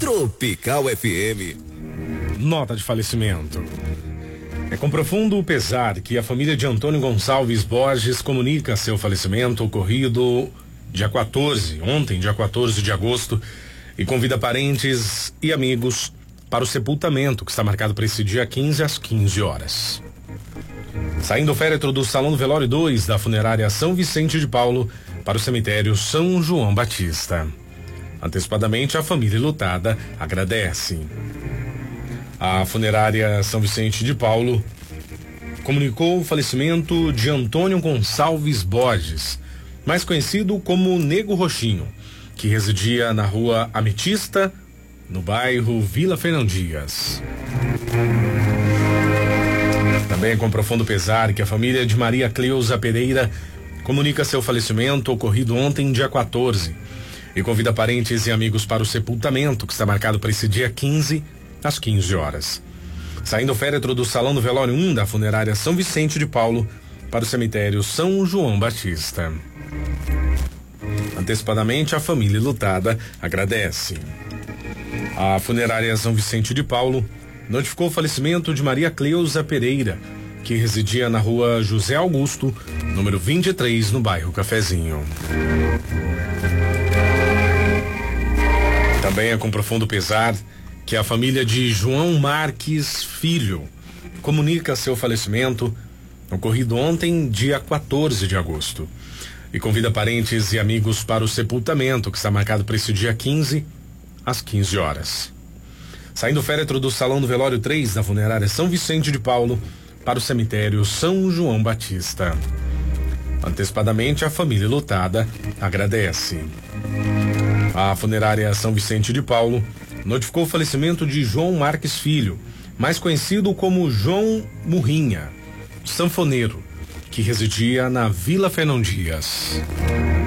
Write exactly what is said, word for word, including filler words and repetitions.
Tropical F M. Nota de falecimento. É com profundo pesar que a família de Antônio Gonçalves Borges comunica seu falecimento ocorrido dia quatorze, ontem, dia quatorze de agosto, e convida parentes e amigos para o sepultamento, que está marcado para esse dia quinze às quinze horas. Saindo o féretro do Salão do Velório dois da funerária São Vicente de Paulo para o cemitério São João Batista. Antecipadamente, a família lutada agradece. A funerária São Vicente de Paulo comunicou o falecimento de Antônio Gonçalves Borges, mais conhecido como Nego Roxinho, que residia na rua Ametista, no bairro Vila Fernão Dias. Também com profundo pesar que a família de Maria Cleusa Pereira comunica seu falecimento ocorrido ontem, dia quatorze, e convida parentes e amigos para o sepultamento, que está marcado para esse dia quinze, às quinze horas. Saindo o féretro do Salão do Velório um da funerária São Vicente de Paulo para o cemitério São João Batista. Antecipadamente, a família lutada agradece. A funerária São Vicente de Paulo notificou o falecimento de Maria Cleusa Pereira, que residia na rua José Augusto, número vinte e três, no bairro Cafezinho. Também é com profundo pesar que a família de João Marques Filho comunica seu falecimento ocorrido ontem, dia quatorze de agosto, e convida parentes e amigos para o sepultamento, que está marcado para esse dia quinze, às quinze horas. Saindo o féretro do Salão do Velório três da funerária São Vicente de Paulo para o cemitério São João Batista. Antecipadamente, a família lutada agradece. A funerária São Vicente de Paulo notificou o falecimento de João Marques Filho, mais conhecido como João Murrinha, sanfoneiro, que residia na Vila Fernão Dias.